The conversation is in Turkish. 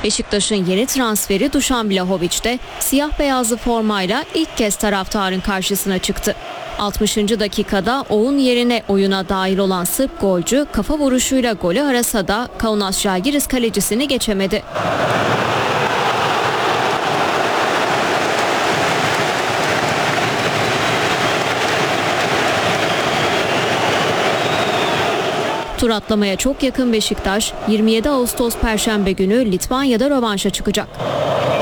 Beşiktaş'ın yeni transferi Dušan Vlahović de siyah beyazlı formayla ilk kez taraftarın karşısına çıktı. 60. dakikada Oğun yerine oyuna dahil olan Sırp golcü kafa vuruşuyla golü arasa da Kaunas Žalgiris kalecisini geçemedi. Tur atlamaya çok yakın Beşiktaş 27 Ağustos Perşembe günü Litvanya'da rövanşa çıkacak.